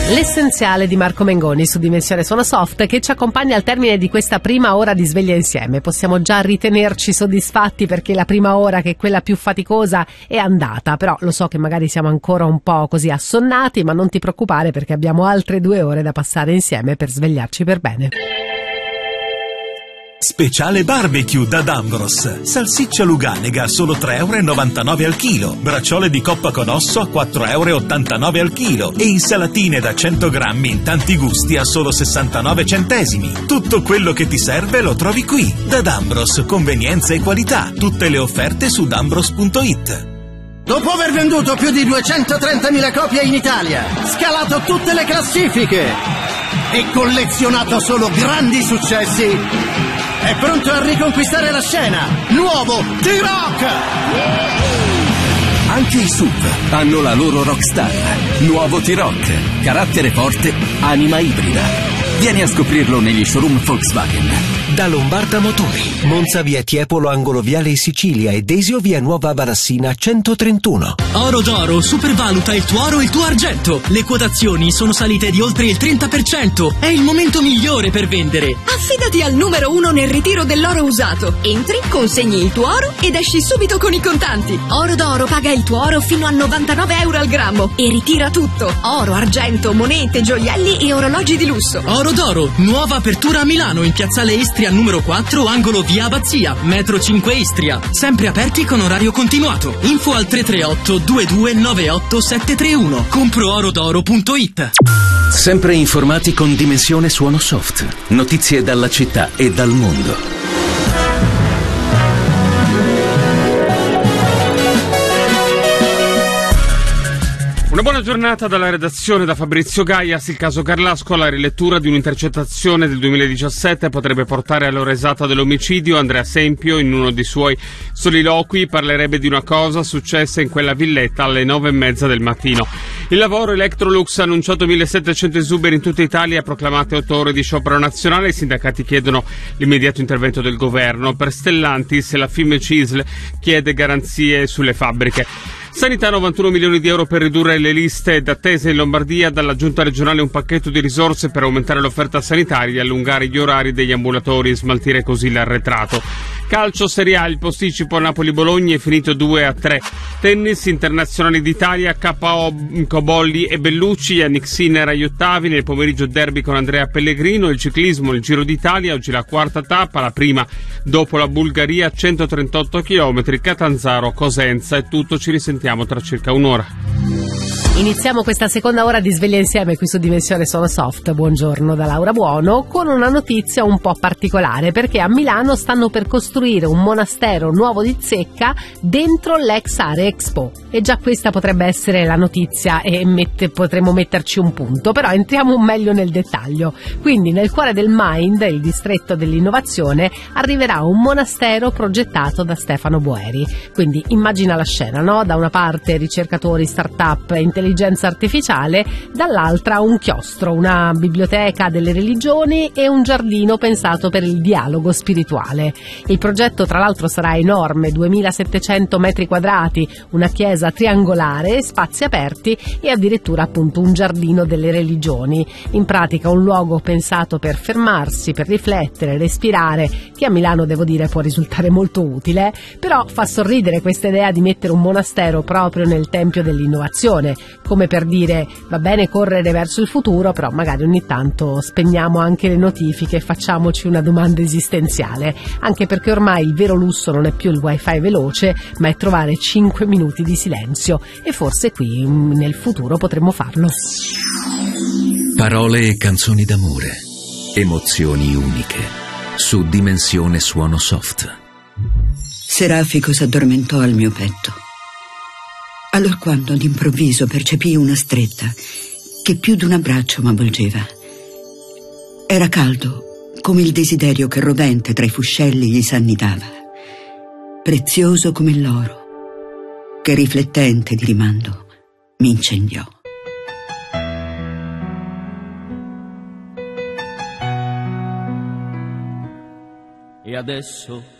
L'essenziale di Marco Mengoni su Dimensione Suono Soft, che ci accompagna al termine di questa prima ora di sveglia insieme. Possiamo già ritenerci soddisfatti perché la prima ora, che è quella più faticosa, è andata, però lo so che magari siamo ancora un po' così assonnati, ma non ti preoccupare perché abbiamo altre 2 ore da passare insieme per svegliarci per bene. Speciale barbecue da D'Ambros. Salsiccia luganega solo 3,99 € al chilo. Bracciole di coppa con osso a 4,89 € al chilo. E insalatine da 100 grammi in tanti gusti a solo 69 centesimi. Tutto quello che ti serve lo trovi qui. Da D'Ambros, convenienza e qualità. Tutte le offerte su D'Ambros.it. Dopo aver venduto più di 230.000 copie in Italia, scalato tutte le classifiche e collezionato solo grandi successi, è pronto a riconquistare la scena. Nuovo T-Rock! Anche i SUV hanno la loro rockstar. Nuovo T-Rock. Carattere forte, anima ibrida. Vieni a scoprirlo negli showroom Volkswagen. Da Lombarda Motori, Monza via Tiepolo angolo Viale Sicilia e Desio via Nuova Barassina 131. Oro d'Oro supervaluta il tuo oro e il tuo argento. Le quotazioni sono salite di oltre il 30%. È il momento migliore per vendere. Affidati al numero 1 nel ritiro dell'oro usato. Entri, consegni il tuo oro ed esci subito con i contanti. Oro d'Oro paga il tuo oro fino a 99 € al grammo e ritira tutto. Oro, argento, monete, gioielli e orologi di lusso. Oro d'Oro, nuova apertura a Milano in piazzale Istria numero 4, angolo via Abbazia, metro 5 Istria. Sempre aperti con orario continuato. Info al 338 2298 731. ComproOrodoro.it. Sempre informati con Dimensione Suono Soft. Notizie dalla città e dal mondo. Una buona giornata dalla redazione da Fabrizio Gaias. Il caso Carlasco, la rilettura di un'intercettazione del 2017 potrebbe portare all'ora esatta dell'omicidio. Andrea Sempio, in uno dei suoi soliloqui, parlerebbe di una cosa successa in quella villetta alle 9:30 del mattino. Il lavoro Electrolux ha annunciato 1.700 esuberi in tutta Italia, proclamate 8 ore di sciopero nazionale. I sindacati chiedono l'immediato intervento del governo. Per Stellantis, la Fiumecise chiede garanzie sulle fabbriche. Sanità, 91 milioni di euro per ridurre le liste d'attesa in Lombardia. Dalla giunta regionale un pacchetto di risorse per aumentare l'offerta sanitaria, allungare gli orari degli ambulatori e smaltire così l'arretrato. Calcio Serie A, il posticipo Napoli-Bologna è finito 2-3. Tennis, internazionali d'Italia, KO Cobolli e Bellucci, Yannick Sinner agli ottavi. Nel pomeriggio derby con Andrea Pellegrino. Il ciclismo, il Giro d'Italia, oggi la quarta tappa, la prima dopo la Bulgaria, 138 km, Catanzaro-Cosenza. È tutto, ci risentiamo tra circa un'ora. Iniziamo questa seconda ora di sveglia insieme qui su Dimensione Suono Soft. Buongiorno da Laura Buono, con una notizia un po' particolare, perché a Milano stanno per costruire un monastero nuovo di zecca dentro l'ex Area Expo. E già questa potrebbe essere la notizia e potremmo metterci un punto, però entriamo meglio nel dettaglio. Quindi nel cuore del Mind, il distretto dell'innovazione, arriverà un monastero progettato da Stefano Boeri. Quindi immagina la scena, no? Da una parte ricercatori, start-up, intelligenza artificiale, dall'altra un chiostro, una biblioteca delle religioni e un giardino pensato per il dialogo spirituale. Il progetto tra l'altro sarà enorme, 2700 metri quadrati, una chiesa triangolare, spazi aperti e addirittura appunto un giardino delle religioni. In pratica un luogo pensato per fermarsi, per riflettere, respirare, che a Milano devo dire può risultare molto utile, però fa sorridere questa idea di mettere un monastero proprio nel tempio dell'innovazione, come per dire va bene correre verso il futuro, però magari ogni tanto spegniamo anche le notifiche e facciamoci una domanda esistenziale, anche perché ormai il vero lusso non è più il wifi veloce, ma è trovare 5 minuti di silenzio, e forse qui nel futuro potremmo farlo. Parole e canzoni d'amore, emozioni uniche, su Dimensione Suono Soft. Serafico s'addormentò al mio petto. Allorquando d'improvviso percepii una stretta che più d'un abbraccio m'avvolgeva. Era caldo come il desiderio che rovente tra i fuscelli gli s'annidava, prezioso come l'oro che riflettente di rimando mi incendiò. E adesso